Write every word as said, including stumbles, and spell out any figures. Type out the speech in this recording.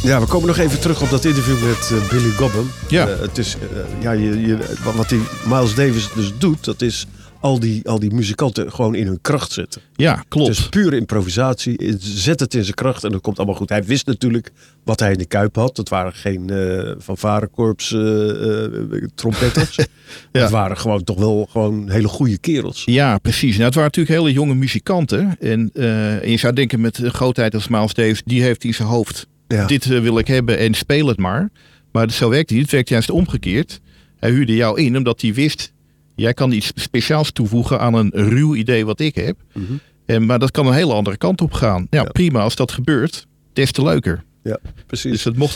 Ja, we komen nog even terug op dat interview met uh, Billy Cobham. Ja. Uh, het is, uh, ja, je, je, wat die Miles Davis dus doet, dat is al die, al die muzikanten gewoon in hun kracht zetten. Ja, klopt. Het is pure improvisatie. Zet het in zijn kracht en dat komt allemaal goed. Hij wist natuurlijk wat hij in de kuip had. Dat waren geen uh, fanfarekorps uh, uh, trompetters. Ja. Het waren gewoon toch wel gewoon hele goede kerels. Ja, precies. Nou, het waren natuurlijk hele jonge muzikanten. En, uh, en je zou denken met een grootheid als Miles Davis, die heeft in zijn hoofd. Ja. Dit uh, wil ik hebben en speel het maar. Maar zo werkt het niet. Het werkt juist omgekeerd. Hij huurde jou in omdat hij wist, jij kan iets speciaals toevoegen aan een ruw idee wat ik heb. Mm-hmm. En, maar dat kan een hele andere kant op gaan. Ja, ja, prima als dat gebeurt. Des te leuker. Ja, precies. Dus het mocht